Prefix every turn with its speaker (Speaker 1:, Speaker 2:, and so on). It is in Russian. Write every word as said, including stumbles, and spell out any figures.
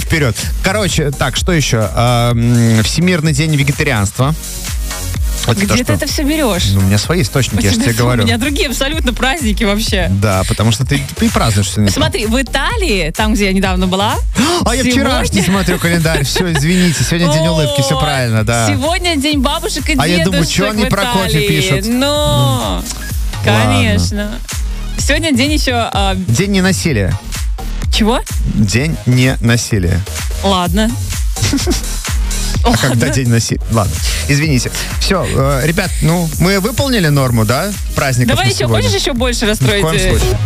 Speaker 1: вперед. Короче, так, что еще? Эм, Всемирный день вегетарианства.
Speaker 2: Это Где ты это все берешь?
Speaker 1: Ну, у меня свои источники, я же тебе говорю.
Speaker 2: У меня другие абсолютно праздники вообще.
Speaker 1: Да, потому что ты, ты празднуешь сегодня.
Speaker 2: Смотри, в Италии, там, где я недавно была...
Speaker 1: А я вчерашний смотрю календарь. Все, извините, сегодня день улыбки, все правильно, да.
Speaker 2: Сегодня день бабушек и дедушек.
Speaker 1: А я думаю, что они про кофе пишут?
Speaker 2: Ну, конечно. Сегодня день еще...
Speaker 1: День ненасилия.
Speaker 2: Чего?
Speaker 1: День ненасилия.
Speaker 2: Ладно.
Speaker 1: А Ладно. Когда день насилия? Ладно, извините. Все, э, ребят, ну, мы выполнили норму, да? Праздник.
Speaker 2: Давай еще, хочешь еще больше расстроить?
Speaker 1: Ни в коем случае.